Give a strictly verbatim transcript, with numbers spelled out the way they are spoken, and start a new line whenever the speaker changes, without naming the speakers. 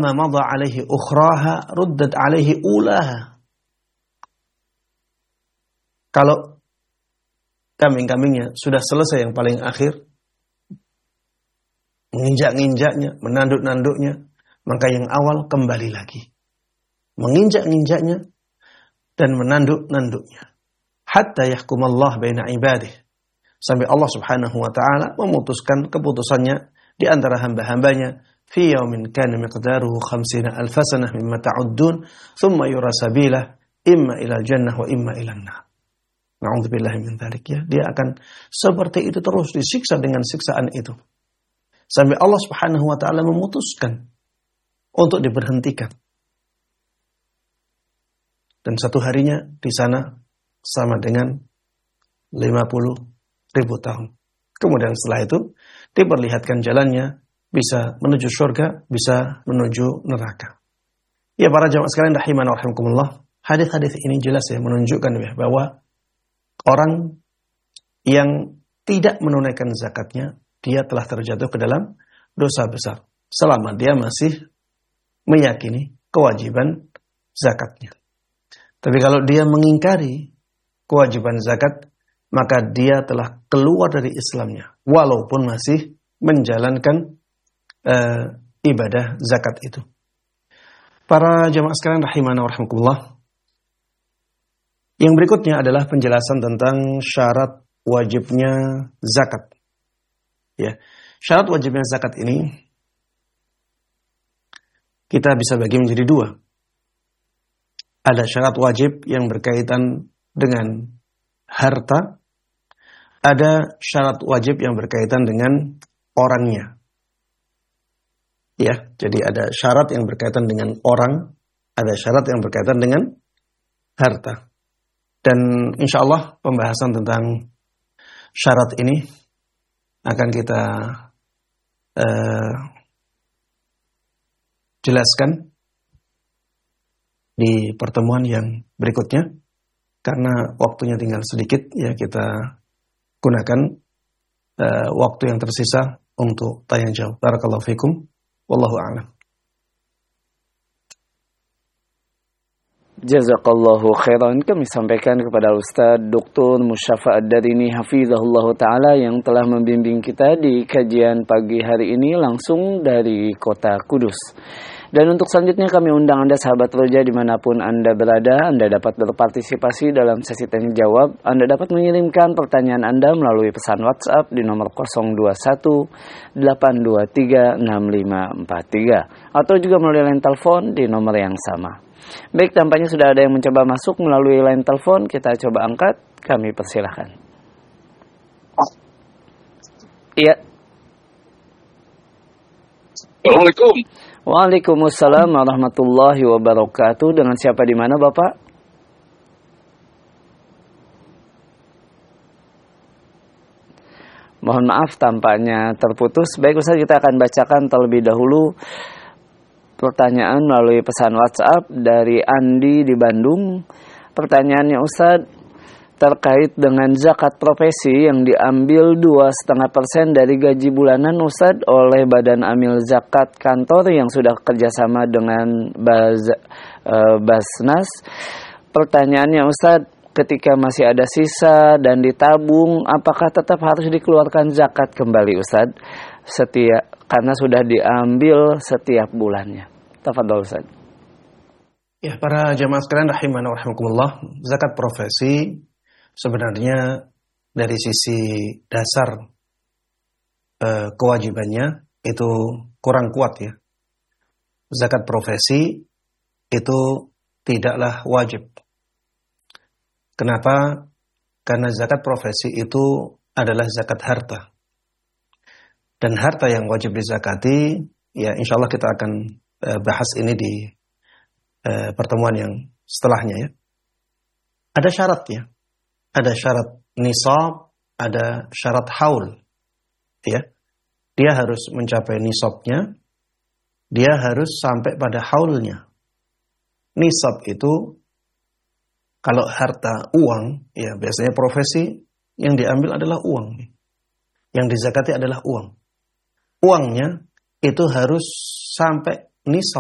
ma madha alaihi ukhraha ruddat alaihi ulaha. Kalau kambing-kambingnya sudah selesai yang paling akhir, menginjak-injaknya, menanduk-nanduknya, maka yang awal kembali lagi. Menginjak-injaknya dan menanduk-nanduknya. Hatta yahkumallah baina ibadih. Sampai Allah subhanahu wa ta'ala memutuskan keputusannya di antara hamba-hambanya. Fi yaumin kana miqdaruhu khamsina alfa sanah mimma ta'uddun. Thumma yura sabilah imma ilal jannah wa imma ilal nar. Na'udzubillahi min dzalik ya. Dia akan seperti itu terus disiksa dengan siksaan itu. Sampai Allah subhanahu wa ta'ala memutuskan untuk diberhentikan. Dan satu harinya di sana sama dengan lima puluh ribu tahun. Kemudian setelah itu diperlihatkan jalannya, bisa menuju surga, bisa menuju neraka. Ya para jamaah sekalian rahimana wa rahimakumullah, hadis-hadis ini jelas ya menunjukkan ya, bahwa orang yang tidak menunaikan zakatnya, dia telah terjatuh ke dalam dosa besar. Selama dia masih meyakini kewajiban zakatnya. Tapi kalau dia mengingkari kewajiban zakat, maka dia telah keluar dari Islamnya. Walaupun masih menjalankan uh, ibadah zakat itu. Para jamaah sekalian rahimana wa rahimakumullah. Yang berikutnya adalah penjelasan tentang syarat wajibnya zakat. Ya, syarat wajibnya zakat ini kita bisa bagi menjadi dua. Ada syarat wajib yang berkaitan dengan harta, ada syarat wajib yang berkaitan dengan orangnya. Ya, jadi ada syarat yang berkaitan dengan orang, ada syarat yang berkaitan dengan harta. Dan insya Allah pembahasan tentang syarat ini akan kita uh, jelaskan di pertemuan yang berikutnya. Karena waktunya tinggal sedikit, ya kita gunakan uh, waktu yang tersisa untuk tanya jawab. Barakallahu fikum. Wallahu a'lam.
Jazakallahu khairan. Kami sampaikan kepada Ustaz Doktor Musyafa Ad-Darini hafizahullah ta'ala yang telah membimbing kita di kajian pagi hari ini langsung dari kota Kudus. Dan untuk selanjutnya kami undang Anda sahabat roja dimanapun Anda berada. Anda dapat berpartisipasi dalam sesi tanya jawab. Anda dapat mengirimkan pertanyaan Anda melalui pesan WhatsApp di nomor nol dua satu delapan dua tiga enam lima empat tiga. Atau juga melalui line telepon di nomor yang sama. Baik, tampaknya sudah ada yang mencoba masuk melalui line telepon. Kita coba angkat. Kami persilahkan. Iya.
Assalamualaikum.
Waalaikumsalam warahmatullahi wabarakatuh. Dengan siapa di mana, Bapak? Mohon maaf tampaknya terputus. Baik Ustaz, kita akan bacakan terlebih dahulu pertanyaan melalui pesan WhatsApp dari Andi di Bandung. Pertanyaannya Ustaz, terkait dengan zakat profesi yang diambil dua koma lima persen dari gaji bulanan Ustaz oleh Badan Amil Zakat kantor yang sudah kerjasama dengan Baz, uh, Basnas. Pertanyaannya Ustaz, ketika masih ada sisa dan ditabung, apakah tetap harus dikeluarkan zakat kembali Ustaz? Setiap, karena sudah diambil setiap bulannya. Tafadhol Ustaz.
Ya, para jamaah sekalian rahimana wa rahimakumullah, zakat profesi sebenarnya dari sisi dasar eh, kewajibannya itu kurang kuat ya. Zakat profesi itu tidaklah wajib. Kenapa? Karena zakat profesi itu adalah zakat harta. Dan harta yang wajib dizakati, ya insya Allah kita akan eh, bahas ini di eh, pertemuan yang setelahnya ya. Ada syaratnya. Ada syarat nisab, ada syarat haul. Ya. Dia harus mencapai nisabnya, dia harus sampai pada haulnya. Nisab itu kalau harta uang, ya biasanya profesi yang diambil adalah uang. Yang dizakati adalah uang. Uangnya itu harus sampai nisab.